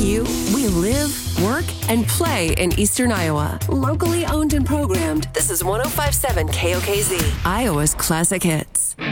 you, we live, work, and play in Eastern Iowa. Locally owned and programmed, this is 105.7 KOKZ, Iowa's classic hits.